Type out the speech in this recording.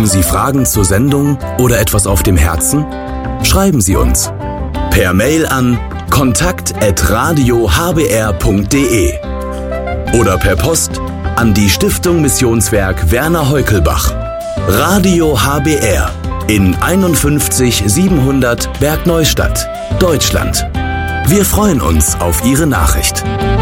Sie Fragen zur Sendung oder etwas auf dem Herzen? Schreiben Sie uns. Per Mail an kontakt@radiohbr.de oder per Post an die Stiftung Missionswerk Werner Heukelbach. Radio HBR in 51 700 Bergneustadt, Deutschland. Wir freuen uns auf Ihre Nachricht.